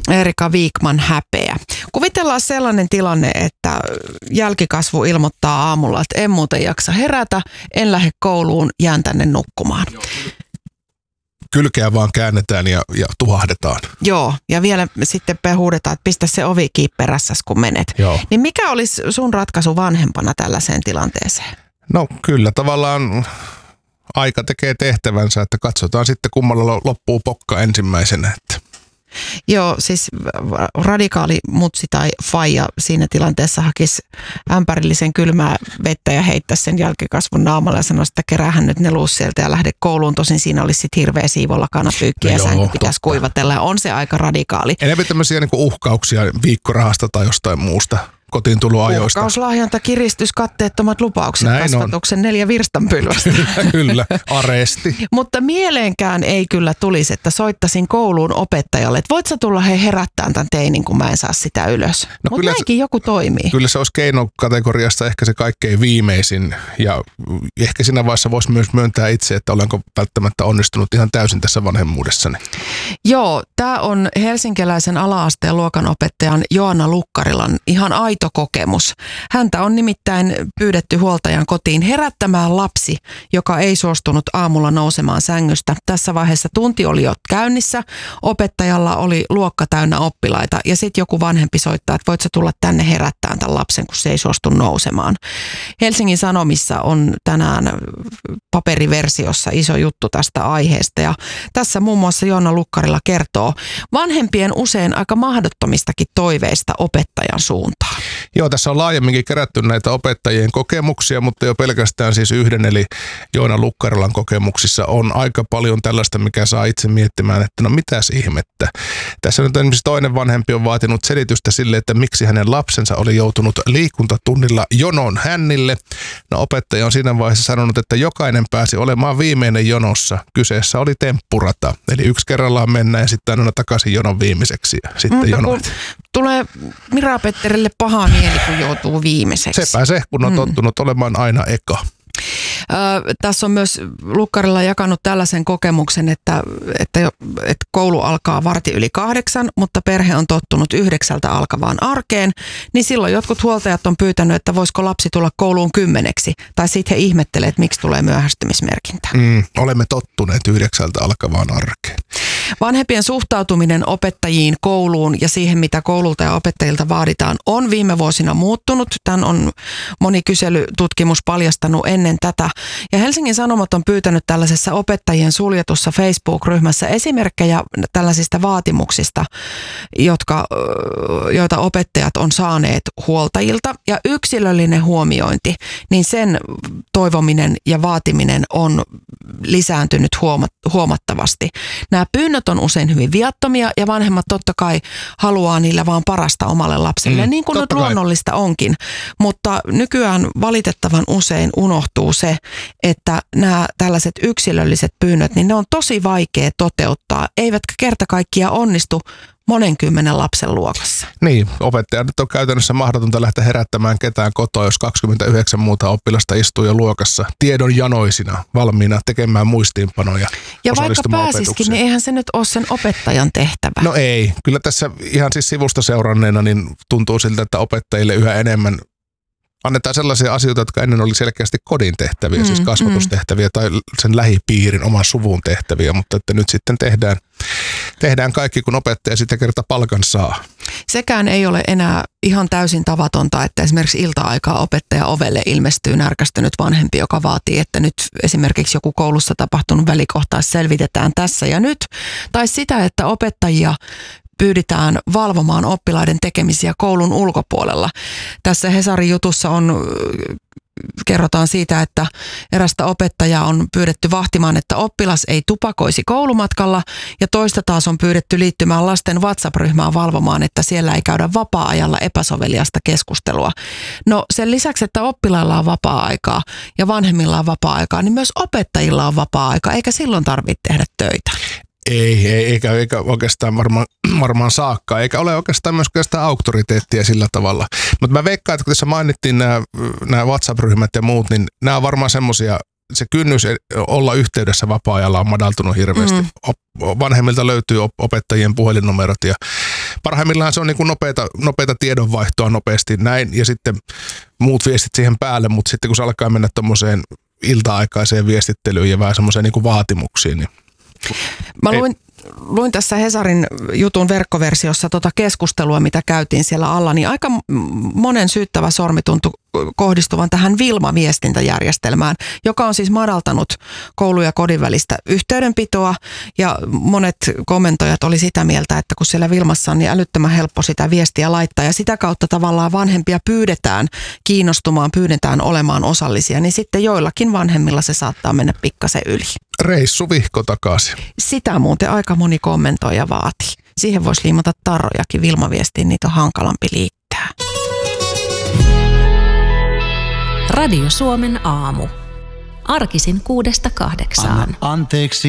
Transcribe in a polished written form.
Erika Viikman häpeä. Kuvitellaan sellainen tilanne, että jälkikasvu ilmoittaa aamulla, että en muuten jaksa herätä, en lähde kouluun, jään tänne nukkumaan. Kylkeä vaan käännetään ja tuhahdetaan. Joo, ja vielä sitten huudetaan, että pistä se ovi kiinni perässäsi, kun menet. Joo. Niin mikä olisi sun ratkaisu vanhempana tällaiseen tilanteeseen? No kyllä tavallaan aika tekee tehtävänsä, että katsotaan sitten kummalla loppuu pokka ensimmäisenä. Että. Joo, siis radikaali mutsi tai faija siinä tilanteessa hakisi ämpärillisen kylmää vettä ja heittäisi sen jälkikasvun naamalla ja sanoisi, että keräähän nyt ne luus sieltä ja lähde kouluun. Tosin siinä olisi sitten hirveä siivolla kanapyykkiä ja sänky pitäisi kuivatella ja on se aika radikaali. Enemmän tämmöisiä niin kuin uhkauksia viikkorahasta tai jostain muusta kotiin tuloajoista. Uhkauslahjonta, kiristys, katteettomat lupaukset, näin kasvatuksen on. 4 virstanpylvästä. Kyllä, aresti. Mutta mieleenkään ei kyllä tulisi, että soittaisin kouluun opettajalle, että voit sä tulla herättämään tämän teinin, kun mä en saa sitä ylös. No mutta näinkin joku toimii. Kyllä se olisi keinokategoriasta ehkä se kaikkein viimeisin ja ehkä siinä vaiheessa voisi myös myöntää itse, että olenko välttämättä onnistunut ihan täysin tässä vanhemmuudessani. Joo, tämä on helsinkiläisen ala-asteen luokanopettajan Joanna Lukkarilan ihan aito kokemus. Häntä on nimittäin pyydetty huoltajan kotiin herättämään lapsi, joka ei suostunut aamulla nousemaan sängystä. Tässä vaiheessa tunti oli jo käynnissä, opettajalla oli luokka täynnä oppilaita ja sitten joku vanhempi soittaa, että voit sä tulla tänne herättämään tämän lapsen, kun se ei suostu nousemaan. Helsingin Sanomissa on tänään paperiversiossa iso juttu tästä aiheesta ja tässä muun muassa Joanna Lukkarila kertoo vanhempien usein aika mahdottomistakin toiveista opettajan suuntaan. Joo, tässä on laajemminkin kerätty näitä opettajien kokemuksia, mutta jo pelkästään siis yhden, eli Joona Lukkarilan kokemuksissa on aika paljon tällaista, mikä saa itse miettimään, että no mitäs ihmettä. Tässä nyt esimerkiksi toinen vanhempi on vaatinut selitystä sille, että miksi hänen lapsensa oli joutunut liikuntatunnilla jonon hännille. No opettaja on siinä vaiheessa sanonut, että jokainen pääsi olemaan viimeinen jonossa. Kyseessä oli temppurata, eli yksi kerrallaan mennään ja sitten aina takaisin jonon viimeiseksi ja sitten jonoit. Tulee Mira-Petterille paha mieli, kun joutuu viimeiseksi. Sepä se, kun on tottunut olemaan aina eka. Tässä on myös Lukkarilla jakanut tällaisen kokemuksen, että koulu alkaa 7:15, mutta perhe on tottunut 9 alkavaan arkeen, niin silloin jotkut huoltajat on pyytänyt, että voisiko lapsi tulla kouluun 10, tai sitten he ihmettelee, että miksi tulee myöhästymismerkintä. Olemme tottuneet 9 alkavaan arkeen. Vanhempien suhtautuminen opettajiin, kouluun ja siihen, mitä koululta ja opettajilta vaaditaan, on viime vuosina muuttunut. Tämän on moni kyselytutkimus paljastanut ennen tätä. Ja Helsingin Sanomat on pyytänyt tällaisessa opettajien suljetussa Facebook-ryhmässä esimerkkejä tällaisista vaatimuksista, joita opettajat on saaneet huoltajilta. Ja yksilöllinen huomiointi, niin sen toivominen ja vaatiminen on lisääntynyt huomattavasti. Nämä pyynnöt on usein hyvin viattomia ja vanhemmat totta kai haluaa niillä vaan parasta omalle lapselle, niin kuin nyt luonnollista onkin. Mutta nykyään valitettavan usein unohtuu se, että nämä tällaiset yksilölliset pyynnöt, niin ne on tosi vaikea toteuttaa, eivätkä kerta kaikkiaan onnistu monen 10 lapsen luokassa. Niin, opettaja nyt on käytännössä mahdotonta lähteä herättämään ketään kotoa, jos 29 muuta oppilasta istuu jo luokassa tiedon janoisina, valmiina tekemään muistiinpanoja. Ja vaikka pääsisikin, niin eihän se nyt ole sen opettajan tehtävä. No ei, kyllä tässä ihan siis sivusta seuranneena niin tuntuu siltä, että opettajille yhä enemmän annetaan sellaisia asioita, jotka ennen oli selkeästi kodin tehtäviä, siis kasvatustehtäviä tai sen lähipiirin, oman suvun tehtäviä, mutta että nyt sitten tehdään kaikki, kun opettaja sitten kerta palkan saa. Sekään ei ole enää ihan täysin tavatonta, että esimerkiksi ilta-aikaa opettaja ovelle ilmestyy närkästynyt vanhempi, joka vaatii, että nyt esimerkiksi joku koulussa tapahtunut välikohtaus selvitetään tässä ja nyt. Tai sitä, että opettajia pyydetään valvomaan oppilaiden tekemisiä koulun ulkopuolella. Tässä Hesarin jutussa kerrotaan siitä, että erästä opettajaa on pyydetty vahtimaan, että oppilas ei tupakoisi koulumatkalla ja toista taas on pyydetty liittymään lasten WhatsApp-ryhmään valvomaan, että siellä ei käydä vapaa-ajalla epäsoveliasta keskustelua. No sen lisäksi, että oppilailla on vapaa-aikaa ja vanhemmilla on vapaa-aikaa, niin myös opettajilla on vapaa-aikaa, eikä silloin tarvitse tehdä töitä. Eikä oikeastaan varmaan saakka, eikä ole oikeastaan myöskään sitä auktoriteettia sillä tavalla. Mutta mä veikkaan, että kun tässä mainittiin nämä WhatsApp-ryhmät ja muut, niin nämä on varmaan semmoisia, se kynnys olla yhteydessä vapaa-ajalla on madaltunut hirveästi. Vanhemmilta löytyy opettajien puhelinnumerot ja parhaimmillaan se on niin kuin nopeata tiedonvaihtoa nopeasti näin ja sitten muut viestit siihen päälle, mutta sitten kun se alkaa mennä tommoseen ilta-aikaiseen viestittelyyn ja vähän semmoiseen niin kuin vaatimuksiin, niin mä luin tässä Hesarin jutun verkkoversiossa keskustelua, mitä käytiin siellä alla, niin aika monen syyttävä sormi tuntui kohdistuvan tähän Wilma-viestintäjärjestelmään, joka on siis madaltanut koulun ja kodin välistä yhteydenpitoa, ja monet kommentoijat oli sitä mieltä, että kun siellä Wilmassa on niin älyttömän helppo sitä viestiä laittaa, ja sitä kautta tavallaan vanhempia pyydetään kiinnostumaan, pyydetään olemaan osallisia, niin sitten joillakin vanhemmilla se saattaa mennä pikkasen yli. Reissuvihko takaisin. Sitä muuten aika moni kommentoija vaati. Siihen voisi liimata tarrojakin Wilma-viestiin, niitä on hankalampi liittää. Radio Suomen aamu. Arkisin 6–8. Anteeksi.